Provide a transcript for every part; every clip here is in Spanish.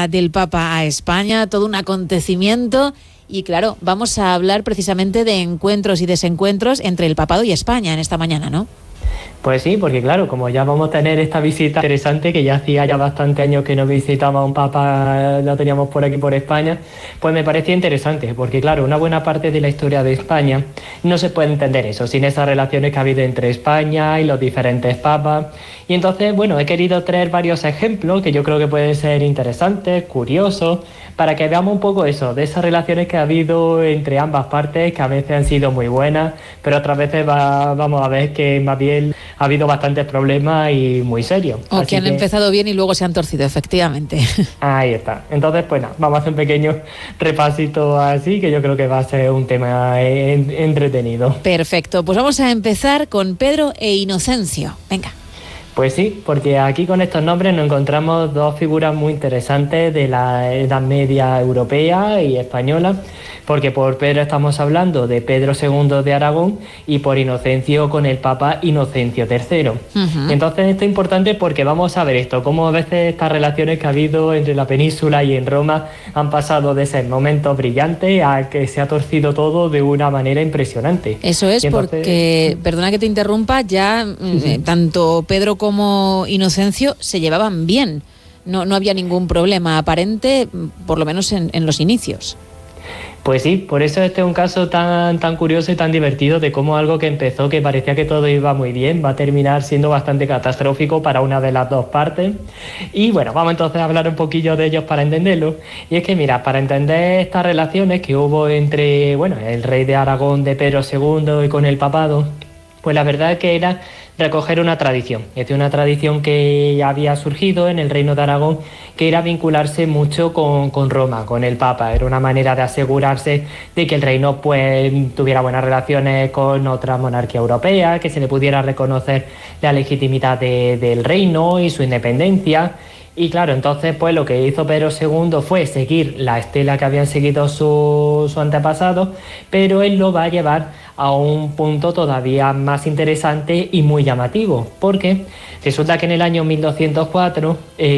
del Papa a España, todo un acontecimiento. Y claro, vamos a hablar precisamente de encuentros y desencuentros entre el papado y España en esta mañana, ¿no? Pues sí, porque claro, como ya vamos a tener esta visita interesante, que ya hacía ya bastante años que no visitaba un papa, lo teníamos por aquí por España, pues me parecía interesante, porque claro, una buena parte de la historia de España no se puede entender eso, sin esas relaciones que ha habido entre España y los diferentes papas. Y entonces, bueno, he querido traer varios ejemplos que yo creo que pueden ser interesantes, curiosos, para que veamos un poco eso, de esas relaciones que ha habido entre ambas partes, que a veces han sido muy buenas, pero otras veces vamos a ver que más bien ha habido bastantes problemas y muy serios. O que han empezado bien y luego se han torcido, efectivamente. Ahí está. Entonces, pues nada, vamos a hacer un pequeño repasito así, que yo creo que va a ser un tema entretenido. Perfecto, pues vamos a empezar con Pedro e Inocencio. Venga. Pues sí, porque aquí con estos nombres nos encontramos dos figuras muy interesantes de la Edad Media europea y española, porque por Pedro estamos hablando de Pedro II de Aragón y por Inocencio con el Papa Inocencio III. Uh-huh. Entonces esto es importante porque vamos a ver esto, cómo a veces estas relaciones que ha habido entre la península y en Roma han pasado de ser momentos brillantes a que se ha torcido todo de una manera impresionante. Eso es, entonces, porque, perdona que te interrumpa, ya tanto Pedro como Inocencio se llevaban bien, no había ningún problema aparente, por lo menos en los inicios. Pues sí, por eso este es un caso tan curioso y tan divertido de cómo algo que empezó, que parecía que todo iba muy bien, va a terminar siendo bastante catastrófico para una de las dos partes. Y bueno, vamos entonces a hablar un poquillo de ellos para entenderlo. Y es que mira, para entender estas relaciones que hubo entre, bueno, el rey de Aragón de Pedro II y con el papado, pues la verdad es que era recoger una tradición, es decir, una tradición que había surgido en el Reino de Aragón, que era vincularse mucho con Roma, con el Papa. Era una manera de asegurarse de que el reino pues tuviera buenas relaciones con otra monarquía europea, que se le pudiera reconocer la legitimidad del reino y su independencia. Y claro, entonces pues lo que hizo Pedro II fue seguir la estela que habían seguido su antepasado, pero él lo va a llevar a un punto todavía más interesante y muy llamativo, porque resulta que en el año 1204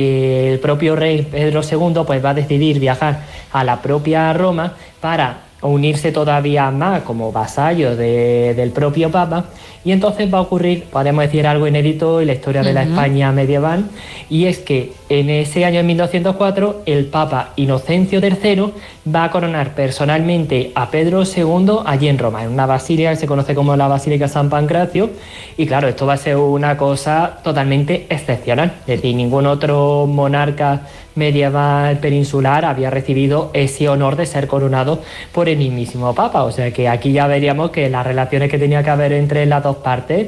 el propio rey Pedro II pues va a decidir viajar a la propia Roma para unirse todavía más como vasallo del propio Papa, y entonces va a ocurrir, podemos decir, algo inédito en la historia de la España medieval, y es que en ese año 1204 el Papa Inocencio III va a coronar personalmente a Pedro II allí en Roma, en una basílica que se conoce como la Basílica San Pancracio, y claro, esto va a ser una cosa totalmente excepcional, es decir, ningún otro monarca medieval peninsular había recibido ese honor de ser coronado por el mismísimo Papa, o sea que aquí ya veríamos que las relaciones que tenía que haber entre las dos partes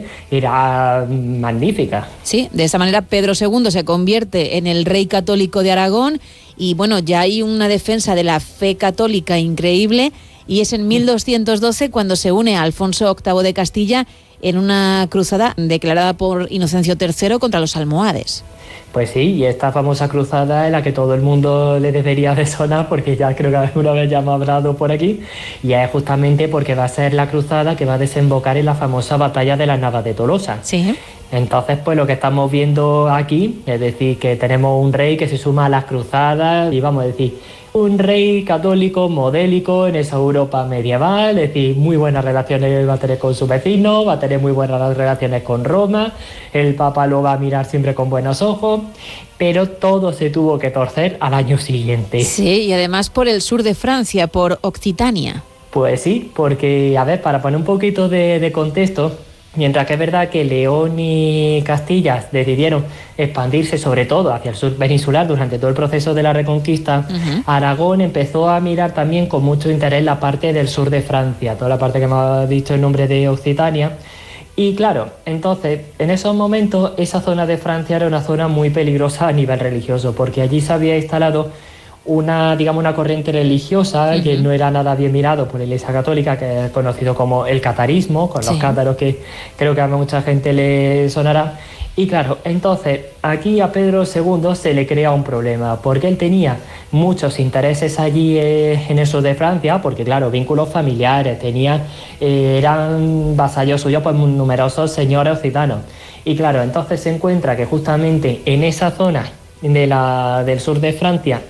eran magníficas. Sí, de esa manera Pedro II se convierte en el rey católico de Aragón y bueno, ya hay una defensa de la fe católica increíble, y es en 1212 cuando se une a Alfonso VIII de Castilla en una cruzada declarada por Inocencio III contra los almohades. Pues sí, y esta famosa cruzada es la que todo el mundo le debería de sonar, porque ya creo que alguna vez ya hemos hablado por aquí, y es justamente porque va a ser la cruzada que va a desembocar en la famosa batalla de las Navas de Tolosa. Sí. Entonces, pues lo que estamos viendo aquí, es decir, que tenemos un rey que se suma a las cruzadas, y vamos a decir, un rey católico modélico en esa Europa medieval, es decir, muy buenas relaciones va a tener con su vecino, va a tener muy buenas relaciones con Roma, el Papa lo va a mirar siempre con buenos ojos, pero todo se tuvo que torcer al año siguiente. Sí, y además por el sur de Francia, por Occitania. Pues sí, porque, a ver, para poner un poquito de contexto, mientras que es verdad que León y Castilla decidieron expandirse sobre todo hacia el sur peninsular durante todo el proceso de la Reconquista, Aragón empezó a mirar también con mucho interés la parte del sur de Francia, toda la parte que me ha dicho el nombre de Occitania. Y claro, entonces, en esos momentos, esa zona de Francia era una zona muy peligrosa a nivel religioso, porque allí se había instalado una corriente religiosa que no era nada bien mirado por la Iglesia Católica, que es conocido como el catarismo, con los cátaros, que creo que a mucha gente le sonará. Y claro, entonces aquí a Pedro II se le crea un problema, porque él tenía muchos intereses allí en el sur de Francia, porque claro, vínculos familiares, eran vasallos suyos pues numerosos señores occitanos. Y claro, entonces se encuentra que justamente en esa zona del sur de Francia